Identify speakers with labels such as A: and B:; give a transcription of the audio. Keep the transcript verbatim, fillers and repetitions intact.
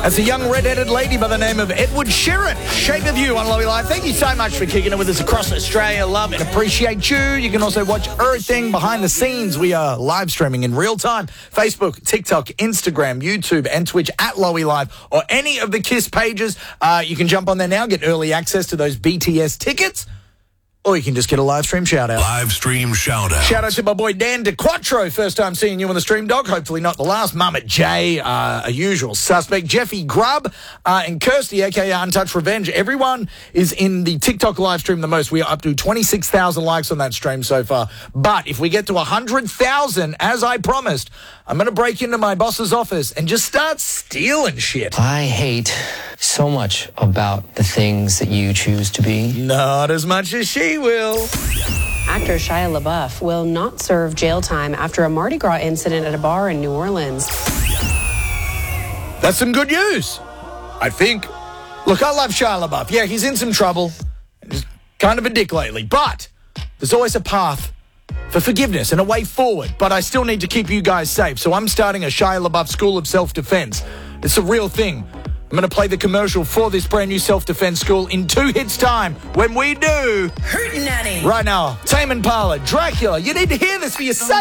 A: That's a young red-headed lady by the name of Edward Sheeran. Shape of You on Lowy Live. Thank you so much for kicking it with us across Australia. Love and appreciate you. You can also watch everything behind the scenes. We are live streaming in real time. Facebook, TikTok, Instagram, YouTube, and Twitch at Lowy Live or any of the KISS pages. Uh, you can jump on there now, get early access to those B T S tickets. Or you can just get a live stream shout out.
B: Live stream shout out.
A: Shout out to my boy Dan DeQuattro. First time seeing you on the stream, dog. Hopefully not the last. Mama J, uh, a usual suspect. Jeffy Grubb uh, and Kirsty, a k a. Untouched Revenge. Everyone is in the TikTok live stream the most. We are up to twenty-six thousand likes on that stream so far. But if we get to one hundred thousand, as I promised, I'm going to break into my boss's office and just start stealing shit.
C: I hate so much about the things that you choose to be.
A: Not as much as she will.
D: Actor Shia LaBeouf will not serve jail time after a Mardi Gras incident at a bar in New Orleans.
A: That's some good news, I think. Look, I love Shia LaBeouf. Yeah, he's in some trouble. He's kind of a dick lately. But there's always a path for forgiveness and a way forward. But I still need to keep you guys safe. So I'm starting a Shia LaBeouf School of Self-Defense. It's a real thing. I'm going to play the commercial for this brand new self-defense school in two hits time. When we do...
E: Hootenanny.
A: Right now, Tame Impala, Dracula. You need to hear this for yourself.